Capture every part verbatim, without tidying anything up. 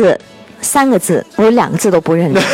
字、三个字，我有两个字都不认得。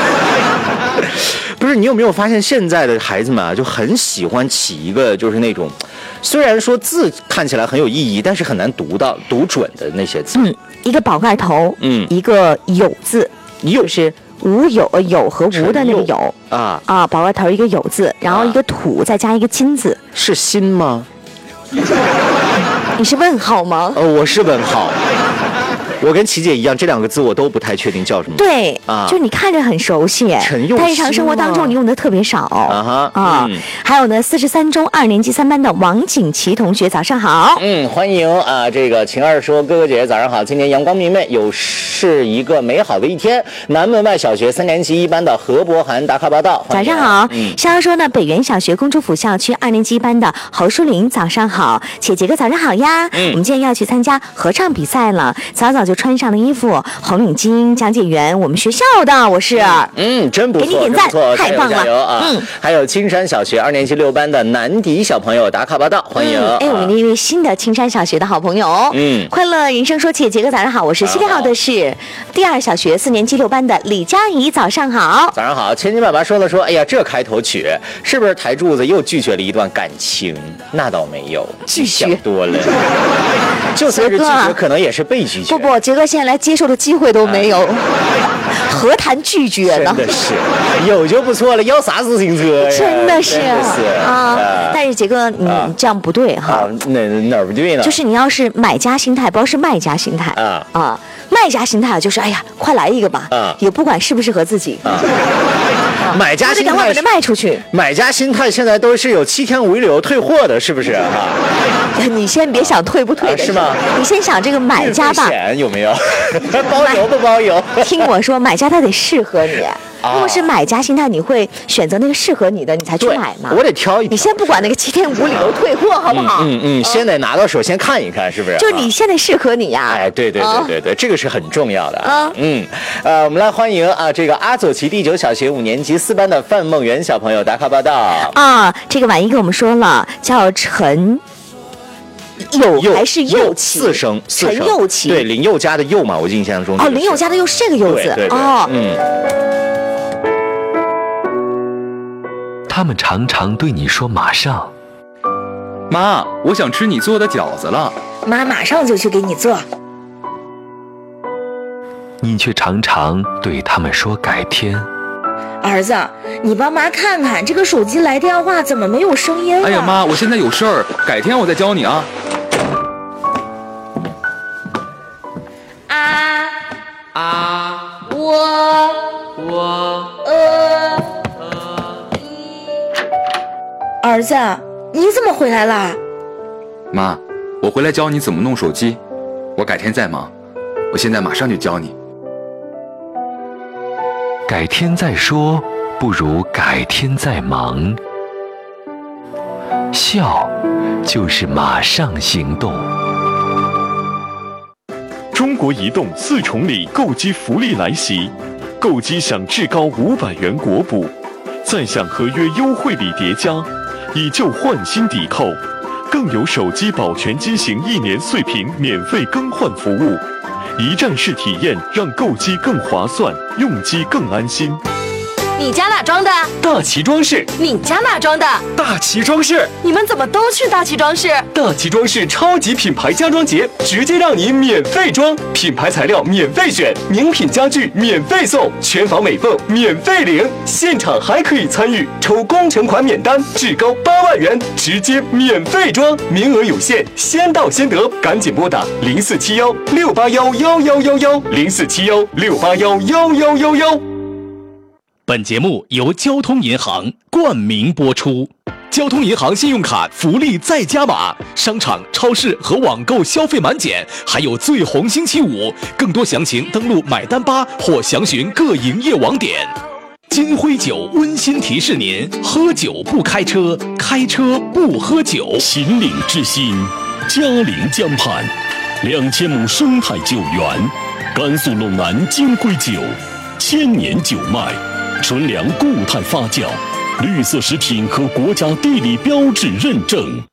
不是，你有没有发现现在的孩子们啊，就很喜欢起一个就是那种，虽然说字看起来很有意义，但是很难读到读准的那些字。 嗯，一个宝盖头， 嗯， 一个有字，就是无有呃有和无的那个有啊啊，宝盖头一个有字，然后一个土再加一个金字， 是心吗？ 你是问号吗？ 呃，我是问号。我跟琪姐一样，这两个字我都不太确定叫什么。 对啊， 就你看着很熟悉， 陈佑， 但日常生活当中你用的特别少啊哈啊。 嗯、 还有呢，四十三中二年级三班的王景琦同学，早上好。 嗯，欢迎啊！这个晴儿说，哥哥姐姐早上好，今天阳光明媚，有是一个美好的一天。南门外小学三年级一班的何博涵打卡报道， 早上好。 嗯， 潇潇说呢，北园小学公主府校区二年级一班的侯淑玲，早上好，且杰哥早上好呀。嗯，我们今天要去参加合唱比赛了，早早就穿上了衣服。红领巾讲解员，我们学校的，我是， 嗯，真不错， 给你点赞，太棒了， 加油啊！嗯，还有青山小学二年级六班的南迪小朋友打卡报道，欢迎。 嗯、哎，我们的一位新的青山小学的好朋友，嗯，快乐人生说起，杰哥早上好，我是西天号的是第二小学四年级六班的李佳怡，早上好， 早上好。千金爸爸说了说，哎呀，这开头曲是不是台柱子又拒绝了一段感情？那倒没有， 拒绝想多了。就算是拒绝，可能也是被拒绝。 不不，杰哥现在来接受的机会都没有，啊、何谈拒绝呢？ 真的是有就不错了，要啥自行车呀？ 真的是, 真的是啊！啊但是杰哥，你、啊、这样不对哈。 啊、哪哪儿不对呢？ 就是你要是买家心态，不要是卖家心态啊啊！卖家心态就是哎呀，快来一个吧，啊、也不管适不适合自己。啊啊、买家心态， 赶快把它卖出去。 买家心态现在都是有七天无理由退货的，是不是啊？ 你先别想退不退的、啊、 是吗？ 你先想这个买家吧， 有没有？包邮不包邮？ 听我说，买家他得适合你。如果是买家心态，你会选择那个适合你的，你才去买嘛。 我得挑一挑。 你先不管那个七天无理由退货，好不好？ 嗯 嗯, 嗯，先得拿到手，先看一看，是不是？ 就你现在适合你呀。 哎，对对对对对，啊、这个是很重要的啊。嗯，呃，我们来欢迎啊，这个阿左旗第九小学五年级四班的范梦圆小朋友打卡报道。 啊，这个婉一跟我们说了，叫陈。幼还是幼旗？ 四声， 陈幼旗。 对，林宥嘉的宥嘛，我印象中。 哦，林宥嘉的宥是这个宥字。 对对对哦， 嗯。 他们常常对你说马上。 妈，我想吃你做的饺子了。 妈马上就去给你做。 你却常常对他们说改天。 儿子，你帮妈看看这个手机来电话怎么没有声音了？ 哎呀妈，我现在有事儿，改天我再教你啊。 啊啊， 我我呃呃儿子，你怎么回来啦？ 妈，我回来教你怎么弄手机，我改天再忙，我现在马上就教你。 改天再说，不如改天再忙。笑，就是马上行动。 中国移动四重礼购机福利来袭，购机享至高五百元国补，再享合约优惠礼叠加，以旧换新抵扣，更有手机保全机型一年碎屏免费更换服务。一站式体验，让购机更划算，用机更安心。 你家哪装的？ 大旗装饰。 你家哪装的？ 大旗装饰。 你们怎么都去大旗装饰？ 大旗装饰超级品牌家装节，直接让你免费装，品牌材料免费选，名品家具免费送，全房美凤免费领，现场还可以参与抽工程款免单，至高八万元，直接免费装，名额有限，先到先得，赶紧拨打零四七幺六八幺幺幺幺幺零四七幺六八幺幺幺幺幺。 本节目由交通银行冠名播出。交通银行信用卡福利再加码，商场、超市和网购消费满减，还有最红星期五。更多详情登录买单吧或详询各营业网点。金辉酒温馨提示您：喝酒不开车，开车不喝酒。 秦岭之心，嘉陵江畔，两千亩生态酒园，甘肃陇南金辉酒，千年酒脉。纯粮固态发酵，绿色食品和国家地理标志认证。